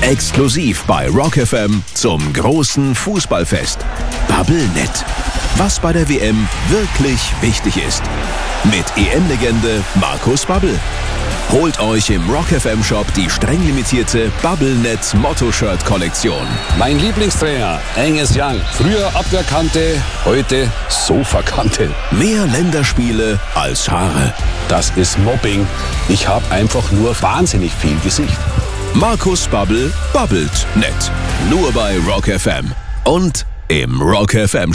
Exklusiv bei Rock FM zum großen Fußballfest. Bubblenet. Was bei der WM wirklich wichtig ist. Mit EM-Legende Markus Babbel. Holt euch im Rock FM Shop die streng limitierte Bubblenet Motto-Shirt-Kollektion. Mein Lieblingstrainer, Angus Young. Früher Abwehrkante, heute Sofakante. Mehr Länderspiele als Haare. Das ist Mobbing. Ich habe einfach nur wahnsinnig viel Gesicht. Markus Babbel babbelt nett. Nur bei Rock FM und im Rock FM